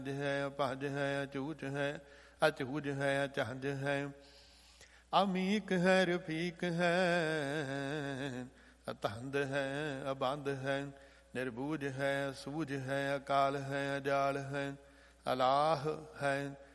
ਹੈ, ਅਭਜ ਹੈ, ਅਚੂਚ ਹੈ, ਅਚੂਜ ਹੈ, ਅਚਹਜ ਹੈ, ਅਮੀਕ ਹੈ, ਰਫੀਕ ਹੈ, ਅਤਹੰਦ ਹੈ, ਅਬੰਧ ਹੈ, ਨਿਰਬੂਜ ਹੈ, ਸੂਝ ਹੈ, ਅਕਾਲ ਹੈ, ਅਜਾਲ ਹੈ, ਅਲਾਹ ਹੈ,